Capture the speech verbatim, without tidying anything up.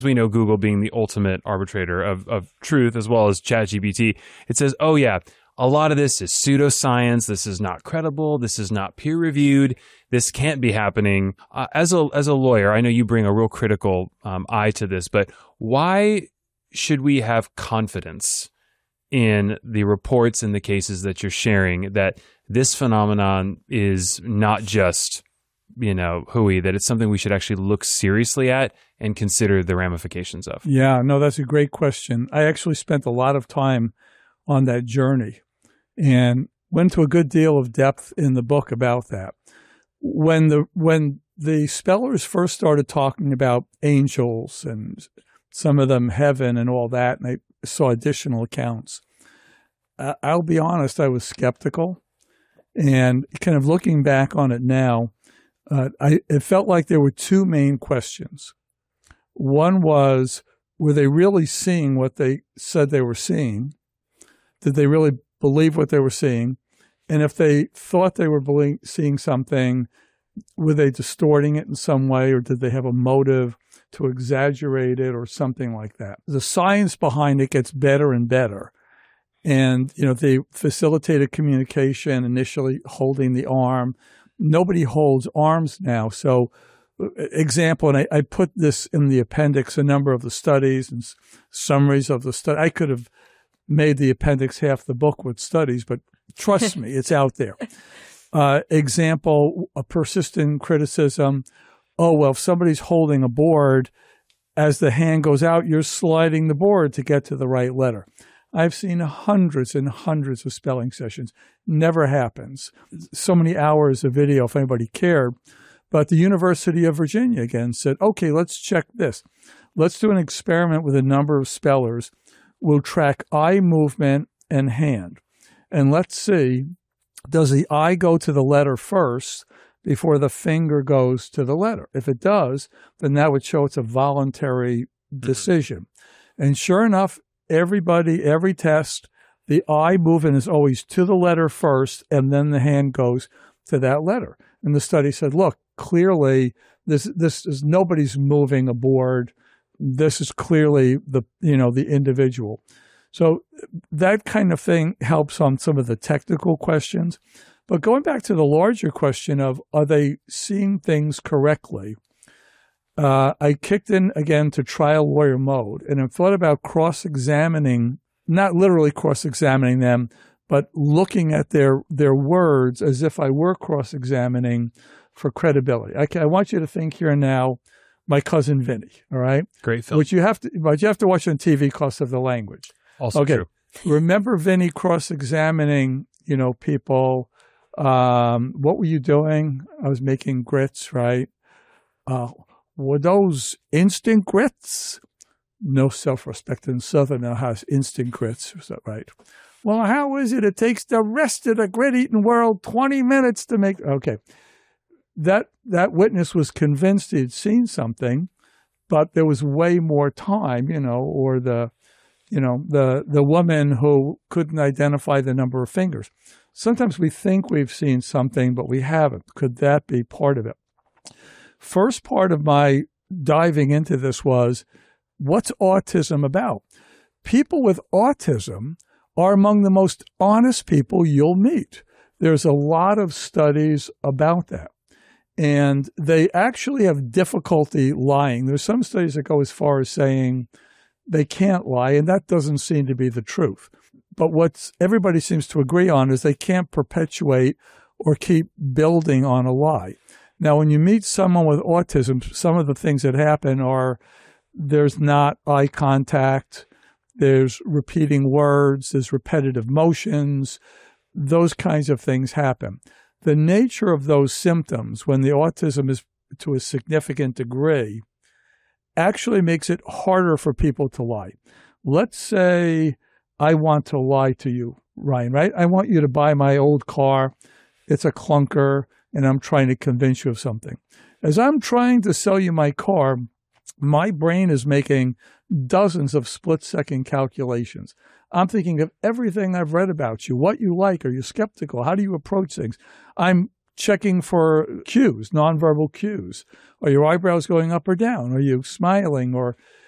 we know Google being the ultimate arbitrator of, of truth, as well as ChatGPT, it says, oh yeah, a lot of this is pseudoscience. This is not credible. This is not peer reviewed. This can't be happening. Uh, as a as a lawyer, I know you bring a real critical um, eye to this, but why should we have confidence in the reports and the cases that you're sharing that this phenomenon is not just, you know, hooey, that it's something we should actually look seriously at and consider the ramifications of? Yeah, no, that's a great question. I actually spent a lot of time on that journey and went to a good deal of depth in the book about that. When the when the spellers first started talking about angels and some of them heaven and all that, and I saw additional accounts, uh, I'll be honest, I was skeptical. And kind of looking back on it now, uh, I, it felt like there were two main questions. One was, were they really seeing what they said they were seeing? Did they really believe what they were seeing? And if they thought they were belie- seeing something, were they distorting it in some way, or did they have a motive to exaggerate it or something like that? The science behind it gets better and better. And, you know, they facilitated communication, initially holding the arm. Nobody holds arms now. So, example, and I, I put this in the appendix, a number of the studies and s- summaries of the study. I could have made the appendix half the book with studies, but trust me, it's out there. Uh, example, a persistent criticism. Oh, well, if somebody's holding a board, as the hand goes out, you're sliding the board to get to the right letter. I've seen hundreds and hundreds of spelling sessions. Never happens. So many hours of video, if anybody cared. But the University of Virginia, again, said, okay, let's check this. Let's do an experiment with a number of spellers. We'll track eye movement and hand. And let's see, does the eye go to the letter first before the finger goes to the letter? If it does, then that would show it's a voluntary decision. Mm-hmm. And sure enough, everybody, every test, the eye movement is always to the letter first, and then the hand goes to that letter. And the study said, look, clearly this this is nobody's moving a board. This is clearly the you know the individual. So that kind of thing helps on some of the technical questions. But going back to the larger question of, are they seeing things correctly? Uh, I kicked in again to trial lawyer mode, and I thought about cross-examining, not literally cross-examining them, but looking at their their words as if I were cross-examining for credibility. I, I want you to think here and now, my cousin Vinny, all right? Great film. Which you have to, but you have to watch on T V because of the language. Also okay. true. Remember Vinny cross-examining, you know, people. Um, what were you doing? I was making grits, right? Uh, were those instant grits? No self-respecting Southerner has instant grits. Is that right? Well, how is it? It takes the rest of the grit-eating world twenty minutes to make... Okay. That that witness was convinced he'd seen something, but there was way more time, you know, or the, you know, the the woman who couldn't identify the number of fingers. Sometimes we think we've seen something, but we haven't. Could that be part of it? First part of my diving into this was, what's autism about? People with autism are among the most honest people you'll meet. There's a lot of studies about that. And they actually have difficulty lying. There's some studies that go as far as saying they can't lie, and that doesn't seem to be the truth. But what everybody seems to agree on is they can't perpetuate or keep building on a lie. Now, when you meet someone with autism, some of the things that happen are there's not eye contact, there's repeating words, there's repetitive motions, those kinds of things happen. The nature of those symptoms, when the autism is to a significant degree, actually makes it harder for people to lie. Let's say I want to lie to you, Ryan, right? I want you to buy my old car. It's a clunker, and I'm trying to convince you of something. As I'm trying to sell you my car, my brain is making dozens of split-second calculations. I'm thinking of everything I've read about you, what you like. Are you skeptical? How do you approach things? I'm checking for cues, nonverbal cues. Are your eyebrows going up or down? Are you smiling? Or